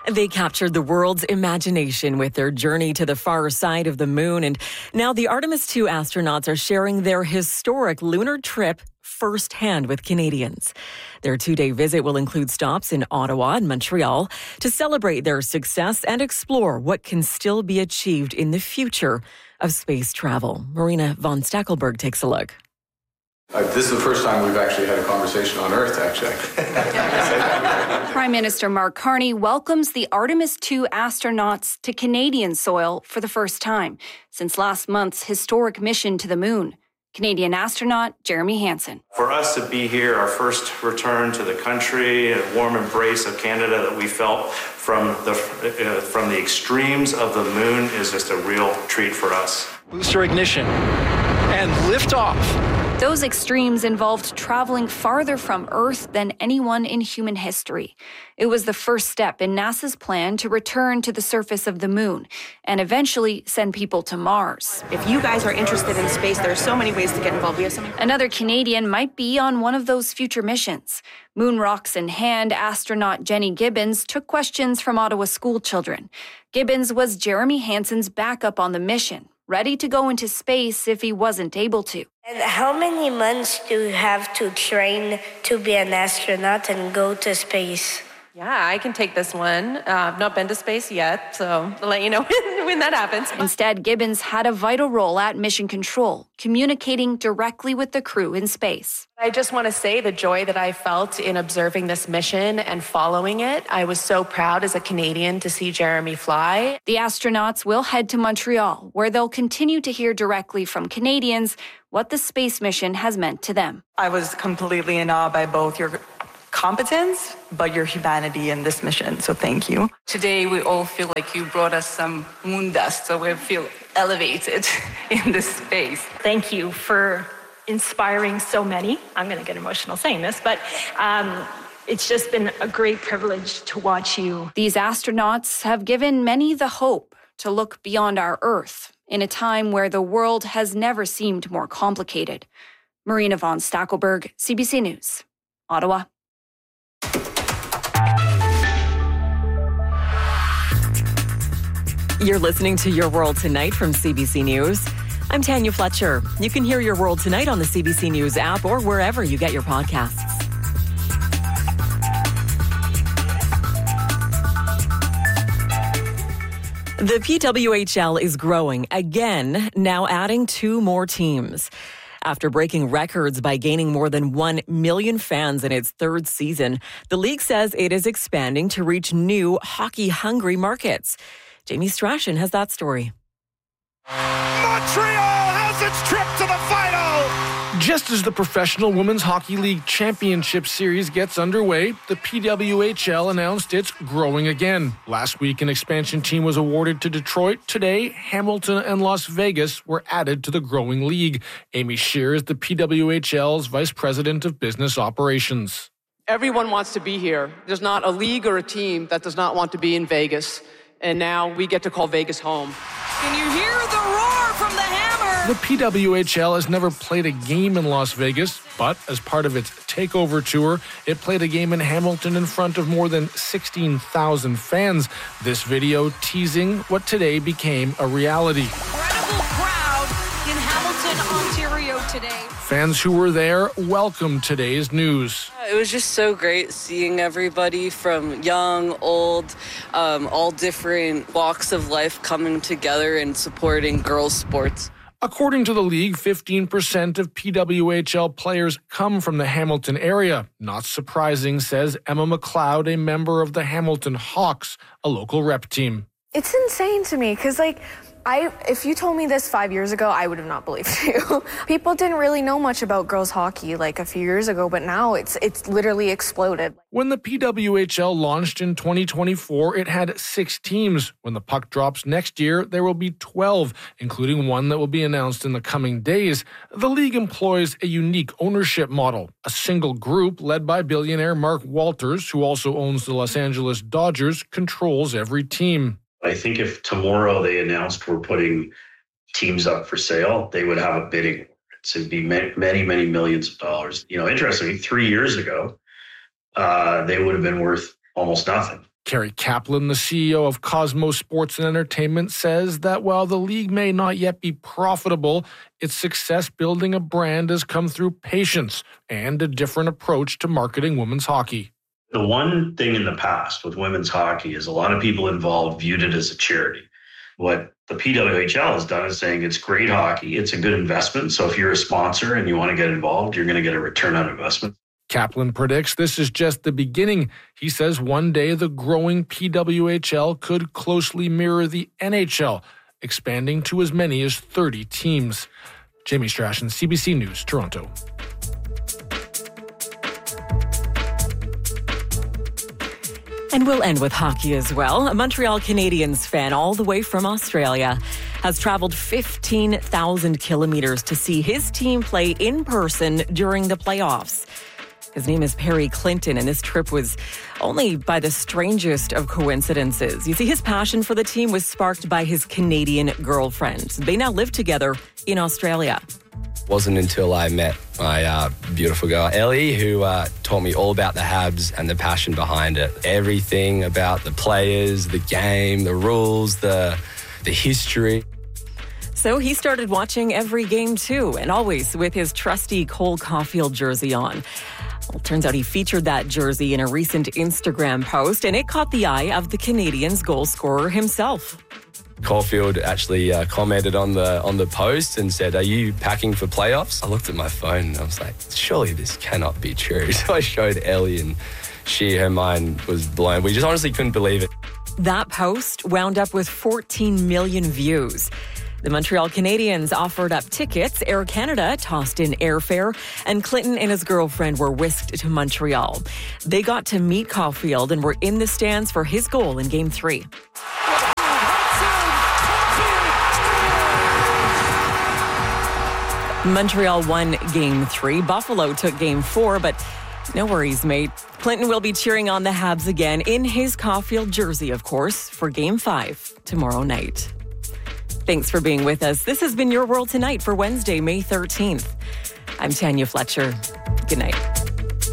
They captured the world's imagination with their journey to the far side of the moon. And now the Artemis 2 astronauts are sharing their historic lunar trip firsthand with Canadians. Their 2-day visit will include stops in Ottawa and Montreal to celebrate their success and explore what can still be achieved in the future of space travel. Marina von Stackelberg takes a look. This is the first time we've actually had a conversation on Earth, actually. Prime Minister Mark Carney welcomes the Artemis 2 astronauts to Canadian soil for the first time since last month's historic mission to the moon. Canadian astronaut Jeremy Hansen. For us to be here, our first return to the country, a warm embrace of Canada that we felt from the extremes of the moon is just a real treat for us. Booster ignition and liftoff. Those extremes involved traveling farther from Earth than anyone in human history. It was the first step in NASA's plan to return to the surface of the moon and eventually send people to Mars. If you guys are interested in space, there are so many ways to get involved. We have something. Another Canadian might be on one of those future missions. Moon rocks in hand, astronaut Jenny Gibbons took questions from Ottawa school children. Gibbons was Jeremy Hansen's backup on the mission, ready to go into space if he wasn't able to. And how many months do you have to train to be an astronaut and go to space? Yeah, I can take this one. I've not been to space yet, so I'll let you know when that happens. Instead, Gibbons had a vital role at Mission Control, communicating directly with the crew in space. I just want to say the joy that I felt in observing this mission and following it. I was so proud as a Canadian to see Jeremy fly. The astronauts will head to Montreal, where they'll continue to hear directly from Canadians what the space mission has meant to them. I was completely in awe by both your competence, but your humanity in this mission. So thank you. Today, we all feel like you brought us some moon dust, so we feel elevated in this space. Thank you for inspiring so many. I'm going to get emotional saying this, but it's just been a great privilege to watch you. These astronauts have given many the hope to look beyond our Earth in a time where the world has never seemed more complicated. Marina von Stackelberg, CBC News, Ottawa. You're listening to Your World Tonight from CBC News. I'm Tanya Fletcher. You can hear Your World Tonight on the CBC News app or wherever you get your podcasts. The PWHL is growing again, now adding 2 more teams. After breaking records by gaining more than 1 million fans in its 3rd season, the league says it is expanding to reach new hockey-hungry markets. Jamie Strachan has that story. Montreal has its trip to the final! Just as the Professional Women's Hockey League Championship Series gets underway, the PWHL announced it's growing again. Last week, an expansion team was awarded to Detroit. Today, Hamilton and Las Vegas were added to the growing league. Amy Scheer is the PWHL's Vice President of Business Operations. Everyone wants to be here. There's not a league or a team that does not want to be in Vegas. And now we get to call Vegas home. Can you hear the roar from the hammer? The PWHL has never played a game in Las Vegas, but as part of its takeover tour, it played a game in Hamilton in front of more than 16,000 fans. This video teasing what today became a reality. Incredible crowd in Hamilton, Ontario today. Fans who were there welcomed today's news. It was just so great seeing everybody from young, old, all different walks of life coming together and supporting girls' sports. According to the league, 15% of PWHL players come from the Hamilton area. Not surprising, says Emma McLeod, a member of the Hamilton Hawks, a local rep team. It's insane to me because, if you told me this 5 years ago, I would have not believed you. People didn't really know much about girls hockey a few years ago, but now it's literally exploded. When the PWHL launched in 2024, it had 6 teams. When the puck drops next year, there will be 12, including one that will be announced in the coming days. The league employs a unique ownership model. A single group led by billionaire Mark Walters, who also owns the Los Angeles Dodgers, controls every team. I think if tomorrow they announced we're putting teams up for sale, they would have a bidding war. It'd be many, many millions of dollars. Interestingly, 3 years ago, they would have been worth almost nothing. Carrie Kaplan, the CEO of Cosmos Sports and Entertainment, says that while the league may not yet be profitable, its success building a brand has come through patience and a different approach to marketing women's hockey. The one thing in the past with women's hockey is a lot of people involved viewed it as a charity. What the PWHL has done is saying it's great hockey, it's a good investment. So if you're a sponsor and you want to get involved, you're going to get a return on investment. Kaplan predicts this is just the beginning. He says one day the growing PWHL could closely mirror the NHL, expanding to as many as 30 teams. Jamie Strachan, CBC News, Toronto. And we'll end with hockey as well. A Montreal Canadiens fan all the way from Australia has traveled 15,000 kilometers to see his team play in person during the playoffs. His name is Perry Clinton, and this trip was only by the strangest of coincidences. You see, his passion for the team was sparked by his Canadian girlfriend. They now live together in Australia. Wasn't until I met my beautiful girl, Ellie, who taught me all about the Habs and the passion behind it. Everything about the players, the game, the rules, the history. So he started watching every game too, and always with his trusty Cole Caulfield jersey on. Well, turns out he featured that jersey in a recent Instagram post, and it caught the eye of the Canadiens goal scorer himself. Caulfield actually commented on the post and said, "Are you packing for playoffs?" I looked at my phone and I was like, surely this cannot be true. So I showed Ellie and her mind was blown. We just honestly couldn't believe it. That post wound up with 14 million views. The Montreal Canadiens offered up tickets, Air Canada tossed in airfare, and Clinton and his girlfriend were whisked to Montreal. They got to meet Caulfield and were in the stands for his goal in Game 3. Montreal won Game 3. Buffalo took Game 4, but no worries, mate. Clinton will be cheering on the Habs again in his Caulfield jersey, of course, for Game 5 tomorrow night. Thanks for being with us. This has been Your World Tonight for Wednesday, May 13th. I'm Tanya Fletcher. Good night.